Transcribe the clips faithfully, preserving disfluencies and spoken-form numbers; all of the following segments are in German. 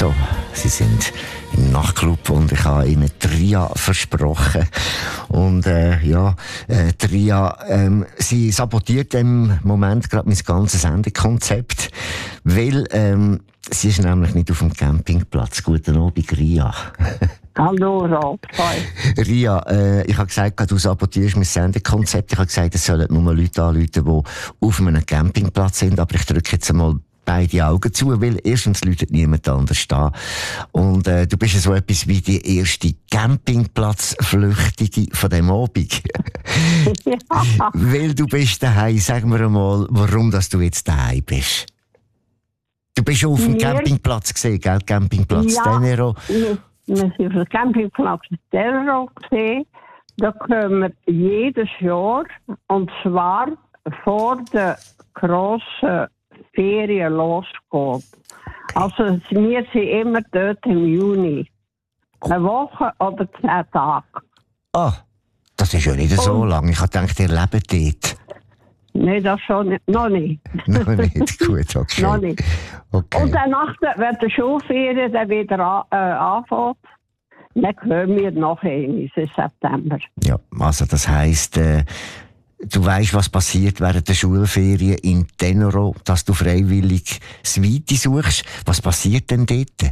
so. Sie sind im Nachtclub und ich habe ihnen Ria versprochen. Und äh, ja, äh, Ria, ähm, sie sabotiert im Moment gerade mein ganzes Sendekonzept, weil ähm, sie ist nämlich nicht auf dem Campingplatz. Guten Abend, Ria. Hallo, Rob. Ria, äh, ich habe gesagt, du sabotierst mein Sendekonzept. Ich habe gesagt, es sollen nur Leute anrufen, die auf einem Campingplatz sind. Aber ich drücke jetzt einmal beide Augen zu, weil erstens läutet niemand anders da. Und äh, du bist ja so etwas wie die erste Campingplatzflüchtige von dem Abend. Ja. Weil du bist daheim. Sag mir einmal, warum dass du jetzt daheim bist. Du bist schon auf dem Wir, Campingplatz gesehen, gell? Campingplatz ja, Tenero. Wir, wir sind auf dem Campingplatz Tenero gesehen. Da kommen wir jedes Jahr, und zwar vor der grossen Ferien losgeht. Also wir sind immer dort im Juni. Eine Woche oder zehn Tage. Ah, das ist ja nicht und so lang. Ich habe gedacht, ihr lebt dort. Nein, das schon nicht. Noch nicht. Noch nicht, gut, okay. Noch nicht. Okay. Und dann nach der, wenn die Schulferien dann wieder an, äh, anfängt, dann kommen wir noch einmal im September. Ja, also das heisst, äh, du weisst, was passiert während der Schulferien in Tenero, dass du freiwillig das Weite suchst. Was passiert denn dort?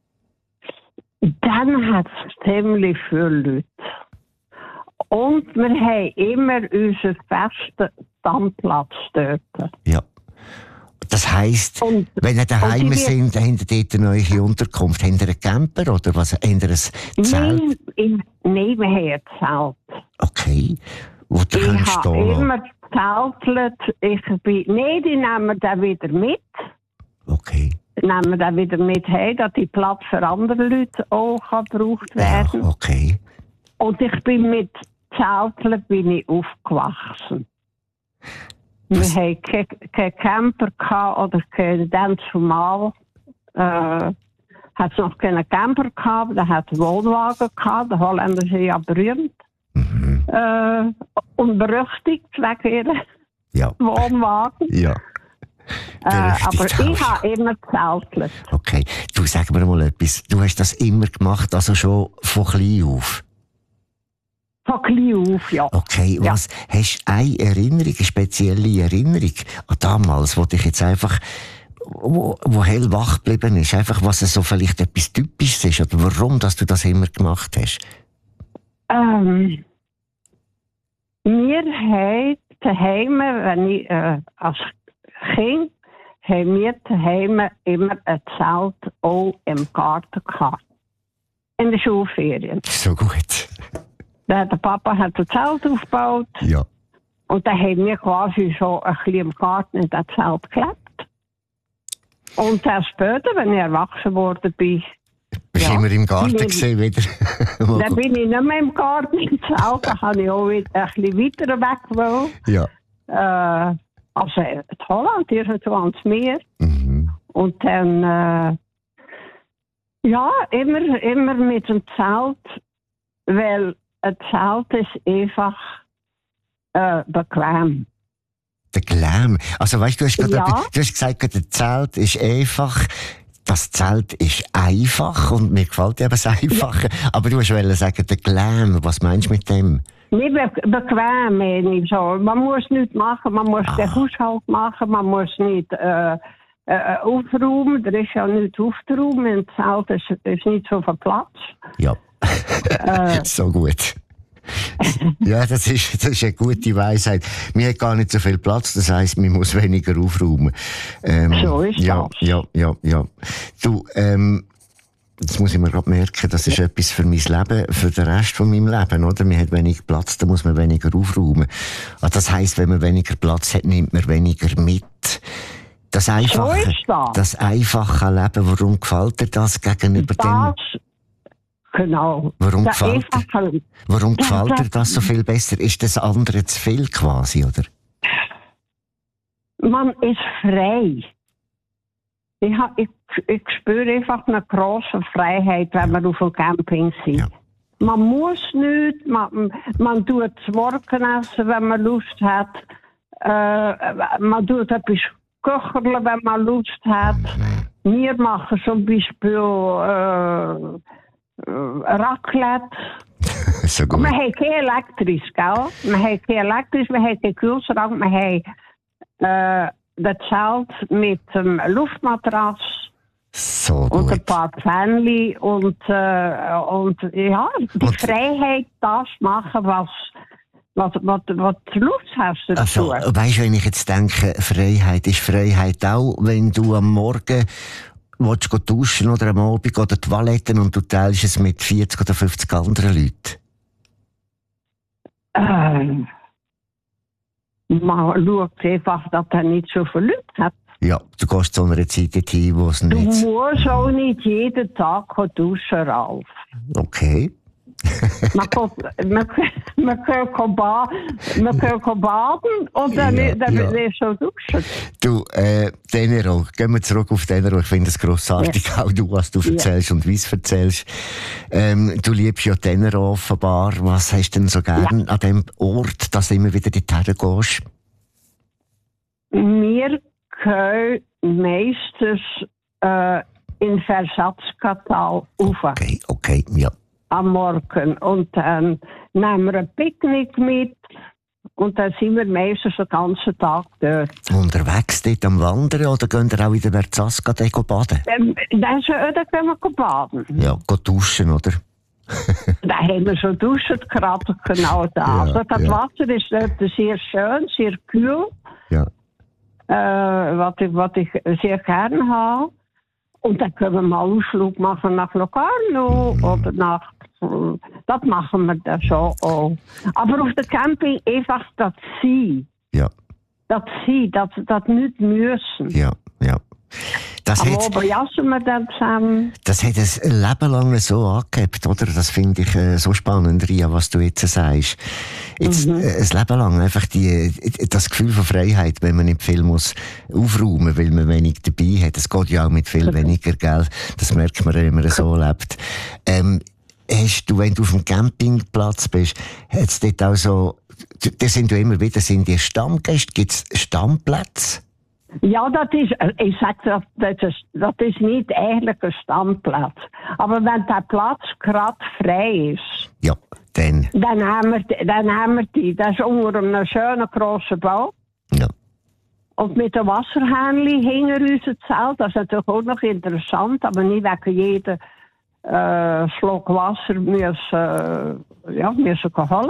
Dann hat es ziemlich viele Leute. Und wir haben immer unseren festen Standplatz dort. Ja. Das heisst, und, wenn ihr daheim sind, habt ihr dort eine neue Unterkunft. Habt ihr einen Camper oder was? Habt ihr ein Zelt? Nein, in, nein, wir haben ein Zelt. Okay. Wo du ich habe immer gezeltelt. Ich bin, nein, die nehmen wir dann wieder mit. Okay. Nehmen wir dann wieder mit heim, dass die Platz für andere Leute auch kann gebraucht werden. Ja, okay. Und ich bin mit Zelteln bin ich aufgewachsen. Was? Wir hatten keinen ke Camper gehabt, oder kein, dann zumal äh, hat es noch keinen Camper gehabt, da hat es Wohnwagen gehabt, die Holländer sind ja berühmt. Mhm. Äh, und berüchtigt wegen ihren ja. Wohnwagen. Ja. Äh, aber ich habe immer gezeltet. Okay, du sag mir mal etwas, du hast das immer gemacht, also schon von klein auf? Von klein auf, ja. Okay, was, ja. Hast du eine Erinnerung, eine spezielle Erinnerung an damals, wo dich jetzt einfach, wo, wo hellwach geblieben ist, einfach was so vielleicht etwas Typisches ist, oder warum, dass du das immer gemacht hast? Ähm, wir haben daheim, wenn ich, äh, als Kind, haben wir daheim immer ein Zelt auch im Garten gehabt. In den Schulferien. So gut. Der, der Papa hat ein Zelt aufgebaut. Ja. Und dann haben wir quasi so ein bisschen im Garten in das Zelt gelebt. Und dann später, wenn ich erwachsen worden bin, bist du ja, immer im Garten gesehen wieder? Dann bin ich nicht mehr im Garten im Zelt, da habe ich auch wieder ein bisschen weiter weg wollen. Ja. Äh, also in Holland, irgendwo ans Meer. Mhm. Und dann, äh, ja, immer, immer mit dem Zelt, weil ein Zelt ist einfach äh, bequem. Bequem? Also weißt du, du hast, ja. etwas, du hast gesagt, das Zelt ist einfach, das Zelt ist einfach und mir gefällt eben das Einfache. Ja. Aber du wolltest sagen, der Glam, was meinst du mit dem? Nicht be bequem, nicht so. Man muss nichts machen, man muss ah. den Haushalt machen, man muss nicht äh, äh, aufräumen. Da ist ja nichts aufzuräumen, im Zelt ist, ist nicht so viel Platz. Ja, äh. so gut. Ja, das ist, das ist eine gute Weisheit. Wir haben gar nicht so viel Platz, das heisst, man muss weniger aufräumen. Ähm, so ist ja, das. Ja, ja, ja. Du, ähm, jetzt muss ich mir gerade merken, das ist etwas für mein Leben, für den Rest von meinem Leben, oder? Man hat weniger Platz, dann muss man weniger aufräumen. Also das heisst, wenn man weniger Platz hat, nimmt man weniger mit. Das einfache, so ist das. Das einfache Leben, warum gefällt dir das gegenüber das, dem? Genau. Warum das gefällt, dir, warum gefällt das, dir das so viel besser? Ist das andere zu viel quasi, oder? Man ist frei. Ich, ich, ich spüre einfach eine grosse Freiheit, wenn wir auf dem Camping sind. Ja. Man muss nichts, man, man tut das Morgen essen, wenn man Lust hat. Äh, man tut etwas köcheln, wenn man Lust hat. Wir machen zum Beispiel äh, Raclette. So gut. Wir haben kein elektrisch, gell? Wir haben kein elektrisch, wir haben keinen Kühlschrank, wir haben äh, das Zelt mit dem Luftmatratz So und ein gut. paar Pfännchen und, äh, und ja, die Und- Freiheit, das zu machen, was, was, was, was du Lust hast dazu. Also, weißt du, wenn ich jetzt denke, Freiheit ist Freiheit auch, wenn du am Morgen willst du duschen oder am Abend oder Toiletten und du teilst es mit vierzig oder fünfzig anderen Leuten. Ähm, man schaut einfach, dass er nicht so viele Leute hat. Ja, du gehst zu einer Zeit dorthin, wo es Du nicht... musst auch nicht jeden Tag duschen, Ralf. Okay. Man kann, man, man kann, ba man kann baden und dann, Ja, dann ja. ist schon duschen. Du, äh, Tenero, gehen wir zurück auf Tenero. Ich finde es grossartig, auch du, was du erzählst und wie es erzählst. Ähm, du liebst ja Tenero offenbar. Was hast du denn so gern an dem Ort, dass du immer wieder dorthin gehst? Wir können meistens äh, in Versatzkatal rauf Okay, okay, ja. am Morgen. Und dann nehmen wir ein Picknick mit und dann sind wir meistens den ganzen Tag dort. Unterwegs dort am Wandern oder gehen ihr auch in der Verzaska baden? Ähm, dann, so- dann können wir baden. Ja, gehen duschen, oder? Da haben wir so duschen, gerade genau da. Ja, also das ja. Wasser ist dort sehr schön, sehr kühl, Ja. äh, was, ich, was ich sehr gerne habe. Und dann können wir mal einen Ausflug machen nach Locarno Mhm. oder nach... Das machen wir dann schon auch. Aber auf der Camping einfach das Sein. Ja, Das Sein, das, das nicht müssen. ja, ja. Das Aber hat, oben jassen wir dann zusammen. das hat ein Leben lang so angehabt, oder? Das finde ich äh, so spannend, Ria, was du jetzt sagst. Jetzt, Mhm. äh, ein Leben lang einfach die, das Gefühl von Freiheit, wenn man nicht viel muss aufräumen, weil man wenig dabei hat. Das geht ja auch mit viel weniger Geld. Das merkt man, wenn man so lebt. Ähm, hast du, wenn du auf dem Campingplatz bist, hat es dort auch so, da sind ja immer wieder, sind die Stammgäste, gibt es Stammplätze? Ja, das ist, ich sage, das, das, ist, das ist nicht eigentlich ein Standplatz. Aber wenn der Platz gerade frei ist, Ja, dann, dann haben wir, die- dann haben wir die. Das ist unter einem schönen grossen Bau. ja. Und mit dem Wasserhähnchen hinter unserem Zelt, das ist natürlich auch noch interessant, aber nicht wegen jedem äh, Schluck Wasser müssen, äh, ja, müssen holen.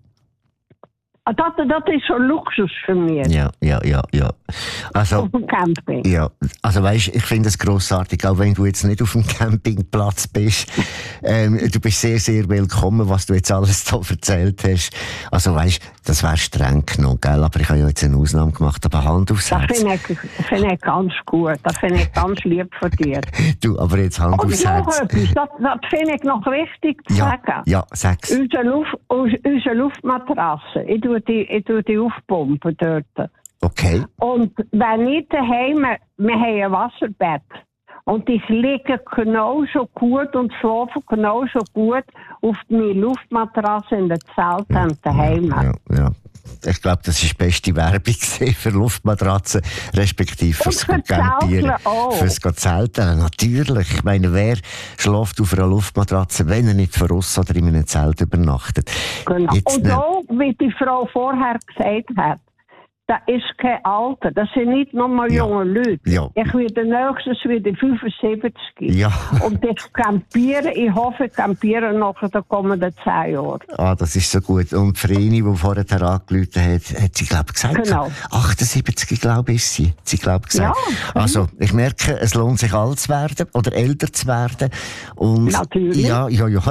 Ah, Das, das ist so Luxus für mich Ja, ja, ja, ja. Also, auf dem Camping. ja, also weißt, ich finde es grossartig, auch wenn du jetzt nicht auf dem Campingplatz bist. Ähm, du bist sehr, sehr willkommen, was du jetzt alles da erzählt hast. Also weißt, das wäre streng genommen, gell? Aber ich habe ja jetzt eine Ausnahme gemacht, aber Hand aufs Das Herz. finde ich, find ich ganz gut. Das finde ich ganz lieb von dir. Du, aber jetzt Hand Und aufs noch Herz. etwas, das, das finde ich noch wichtig zu Ja, sagen. ja, sag's. Unsere, Luft, us- unsere Luftmatratze, ich tue die, ich tue die aufpumpen dort. Okay. Und wenn ich daheim, wir haben ein Wasserbett. Und ich liege genauso gut und schlafe genauso gut auf meiner Luftmatratze in der Zelt daheim. Ja, ja. Ich glaube, das ist die beste Werbung gewesen für Luftmatratzen, respektive fürs Und für Campieren. Zelteln auch. Fürs Zelten, natürlich. Ich meine, wer schläft auf einer Luftmatratze, wenn er nicht verrissen oder in einem Zelt übernachtet? Genau. Jetzt Und ne- auch, wie die Frau vorher gesagt hat, das ist kein Alter, das sind nicht nur mal Ja. junge Leute. Ja. Ich werde nächstes wieder fünfundsiebzig. Ja. Und ich campiere, ich hoffe, ich campiere noch in den kommenden zehn Jahren. Ah, das ist so gut. Und Vreni, die vorher angerufen hat, hat sie, glaube ich, gesagt, Genau. achtundsiebzig, glaube ich, ist sie. Hat sie, glaube ich, gesagt. Ja. Also, ich merke, es lohnt sich alt zu werden oder älter zu werden. Und Natürlich. Ja, ja, ja.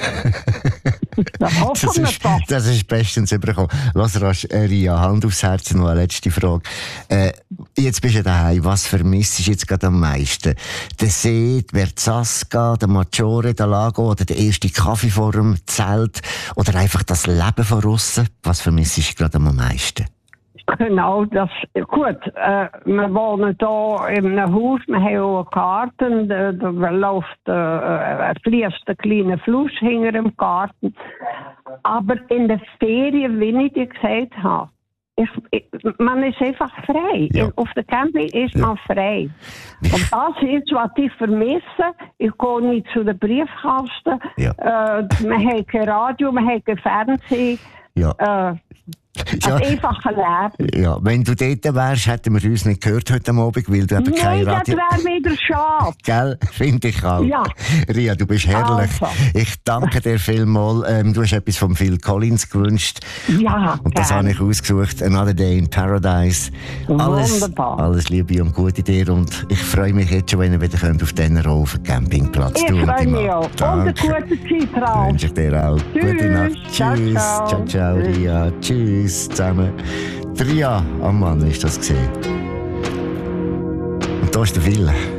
Das hoffen Das wir ist, doch. das ist bestens überkommen. Lass rasch, äh, Ria, Hand aufs Herz, noch eine letzte Frage. Äh, jetzt bist du daheim. Was vermisst du jetzt gerade am meisten? Der See, die Verzaska, der Maggiore, der Lago oder der erste Kaffee vor dem Zelt? Oder einfach das Leben von aussen? Was vermisst du gerade am meisten? Genau, das gut. Äh, wir wohnen hier in einem Haus, wir haben auch einen Garten, da, da läuft äh, äh, fließt ein kleiner Fluss hinter dem Garten. Aber in den Ferien, wie ich dir gesagt habe, ich, ich, man ist einfach frei. Ja. Auf der Camping ist Ja. man frei. Und das ist, was ich vermisse. Ich gehe nicht zu den Briefkasten. Ja. Äh, man hat kein Radio, man hat kein Fernsehen. Ja. Äh, Ja. Ein einfaches Leben. Ja, wenn du dort wärst, hätten wir uns nicht gehört heute Abend, weil du eben kein Nein, das Radio... wäre wieder schade. Gell? Finde ich auch. Ja. Ria, du bist herrlich. Also. Ich danke dir vielmals. Ähm, du hast etwas von Phil Collins gewünscht. Ja, Und das gern. habe ich ausgesucht. Another Day in Paradise. Alles, Wunderbar. alles Liebe und Gute dir. Und ich freue mich jetzt schon, wenn ihr wieder könnt auf diesen auf dem Campingplatz Ich du und freue die mich Mann. auch. Und Danke. eine gute Zeit drauf. Wünsche ich dir auch. Tschüss. Gute Nacht. Ciao, Tschüss. ciao. Ciao, ciao, Ria. Tschüss zusammen. Ria am Mann ist das gesehen. Und da ist der Phil.